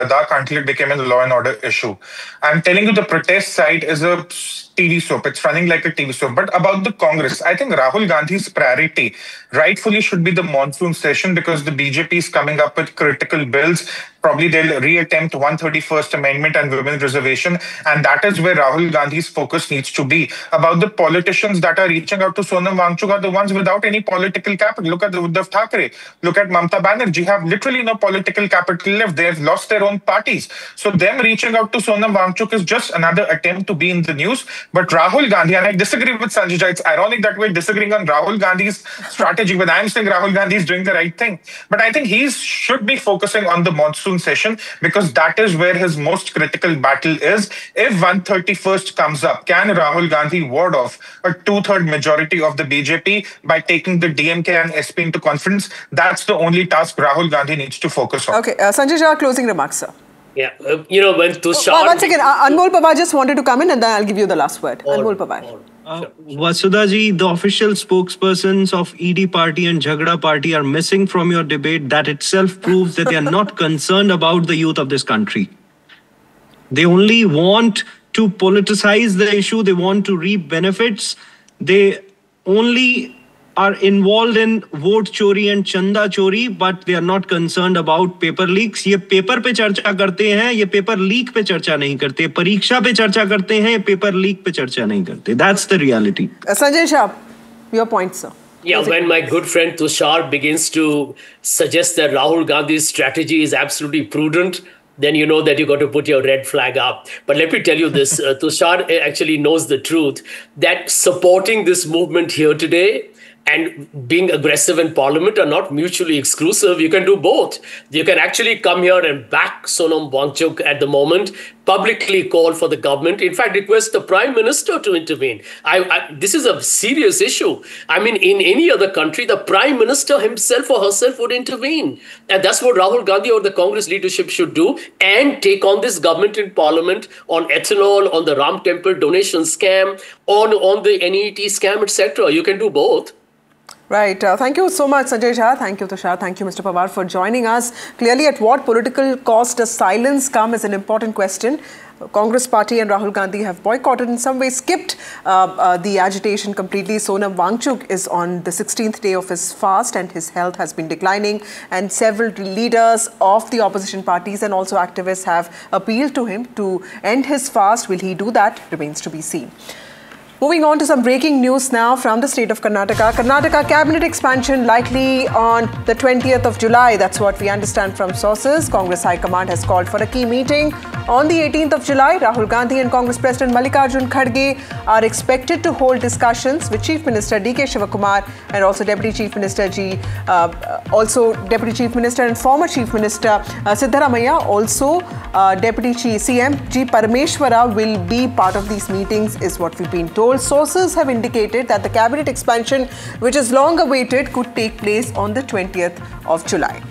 Ladakh until it became a law and order issue. I'm telling you, the protest side is a TV soap. It's running like a TV soap. But about the Congress, I think Rahul Gandhi's priority rightfully should be the monsoon session because the BJP is coming up with critical bills. Probably they'll reattempt 131st Amendment and women reservation. And that is where Rahul Gandhi's focus needs to be. About the politicians that are reaching out to Sonam Wangchuk are the ones without any political capital. Look at Uddhav Thackeray. Look at Mamta Banerjee. Have literally no political capital left. They have lost their own parties. So them reaching out to Sonam Wangchuk is just another attempt to be in the news. But Rahul Gandhi, and I disagree with Sanjay Jha, it's ironic that we're disagreeing on Rahul Gandhi's strategy, but I'm saying Rahul Gandhi is doing the right thing. But I think he should be focusing on the monsoon session because that is where his most critical battle is. If 131st comes up, can Rahul Gandhi ward off a two-third majority of the BJP by taking the DMK and SP into conference? That's the only task Rahul Gandhi needs to focus on. Okay, Sanjay Jha, closing remarks, sir. Yeah, when Tushar... One second, Anmol Pawar just wanted to come in and then I'll give you the last word. Anmol Pawar. Vasudha ji, the official spokespersons of ED party and Jhagda party are missing from your debate. That itself proves that they are not concerned about the youth of this country. They only want to politicize the issue. They want to reap benefits. They only are involved in vote chori and chanda chori, but they are not concerned about paper leaks. ये paper पे चर्चा करते हैं, ये paper leak पे चर्चा नहीं करते, परीक्षा पे चर्चा करते हैं, ये पेपर लीक पे चर्चा नहीं करते. That's the reality. Sanjay Jha, your point, sir. Yeah, when my good friend Tushar begins to suggest that Rahul Gandhi's strategy is absolutely prudent, then you know that you got to put your red flag up. But let me tell you this, Tushar actually knows the truth, that supporting this movement here today and being aggressive in parliament are not mutually exclusive. You can do both. You can actually come here and back Sonam Wangchuk at the moment, publicly call for the government, in fact, request the Prime Minister to intervene. This is a serious issue. I mean, in any other country, the Prime Minister himself or herself would intervene. And that's what Rahul Gandhi or the Congress leadership should do and take on this government in parliament on ethanol, on the Ram Temple donation scam, on the NET scam, etc. You can do both. Right. Thank you so much, Sanjay Jha. Thank you, Tushar. Thank you, Mr. Pawar, for joining us. Clearly, at what political cost does silence come is an important question. Congress party and Rahul Gandhi have boycotted, in some ways skipped the agitation completely. Sonam Wangchuk is on the 16th day of his fast and his health has been declining. And several leaders of the opposition parties and also activists have appealed to him to end his fast. Will he do that? Remains to be seen. Moving on to some breaking news now from the state of Karnataka. Karnataka cabinet expansion likely on the 20th of July. That's what we understand from sources. Congress High Command has called for a key meeting on the 18th of July. Rahul Gandhi and Congress President Mallikarjun Kharge are expected to hold discussions with Chief Minister D.K. Shivakumar and also Deputy Chief Minister Deputy Chief Minister and former Chief Minister Siddaramaiah. Also, Deputy CM G. Parameshwara will be part of these meetings, is what we've been told. Sources have indicated that the cabinet expansion, which is long awaited, could take place on the 20th of July.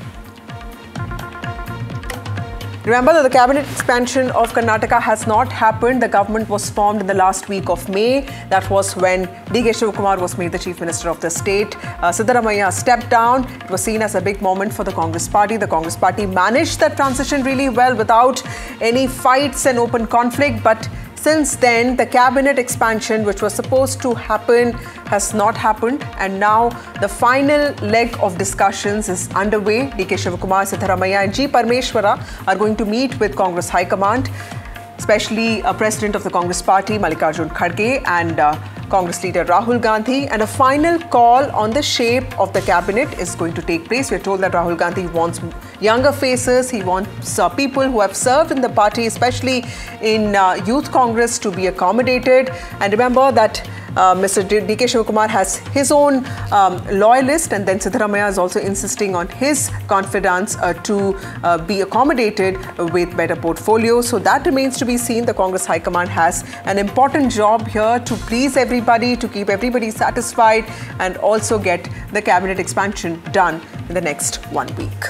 Remember that the cabinet expansion of Karnataka has not happened. The government was formed in the last week of May. That was when D.K. Shivakumar was made the Chief Minister of the state. Siddaramaiah stepped down. It was seen as a big moment for the Congress party. The Congress party managed that transition really well without any fights and open conflict. But since then, the cabinet expansion, which was supposed to happen, has not happened. And now the final leg of discussions is underway. D.K. Shivakumar, Siddaramaiah and G. Parameshwara are going to meet with Congress High Command, especially President of the Congress Party, Mallikarjun Kharge, and Congress leader Rahul Gandhi. And a final call on the shape of the cabinet is going to take place. We're told that Rahul Gandhi wants younger faces. He wants people who have served in the party, especially in Youth Congress, to be accommodated. And remember that Mr. D.K. Shivakumar has his own loyalist, and then Siddaramaiah is also insisting on his confidants to be accommodated with better portfolio. So that remains to be seen. The Congress High Command has an important job here to please everybody, to keep everybody satisfied, and also get the cabinet expansion done in the next 1 week.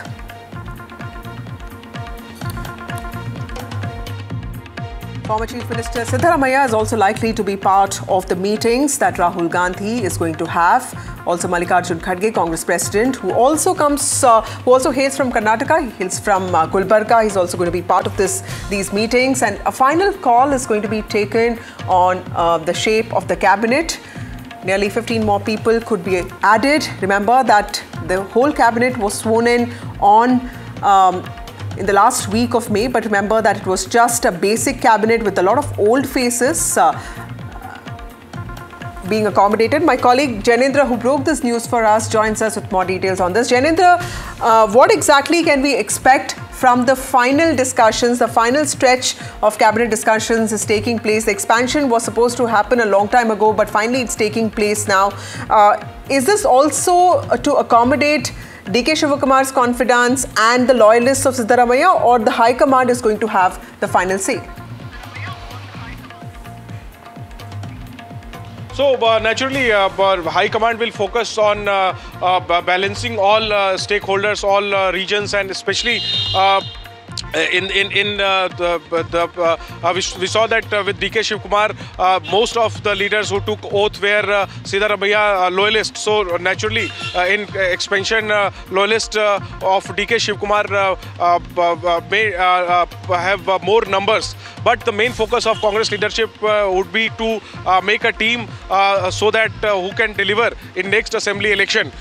Former Chief Minister Siddaramaiah is also likely to be part of the meetings that Rahul Gandhi is going to have Also, Mallikarjun Kharge, Congress president, who also hails from Karnataka. He hails from Gulbarga. He's also going to be part of these meetings. And a final call is going to be taken on the shape of the cabinet. Nearly 15 more people could be added. Remember that the whole cabinet was sworn in the last week of May. But remember that it was just a basic cabinet with a lot of old faces being accommodated. My colleague Jainendra, who broke this news for us, joins us with more details on this. Jainendra, what exactly can we expect from the final discussions? The final stretch of cabinet discussions is taking place. The expansion was supposed to happen a long time ago, but finally it's taking place now. Is this also to accommodate DK Shivakumar's confidence and the loyalists of Siddaramaiah, or the High Command is going to have the final say? So naturally, High Command will focus on balancing all stakeholders, all regions, and especially we saw that with DK Shivakumar, most of the leaders who took oath were Siddaramaiah loyalists. So naturally, in expansion, loyalists of DK Shivakumar may have more numbers. But the main focus of Congress leadership would be to make a team so that who can deliver in next assembly election.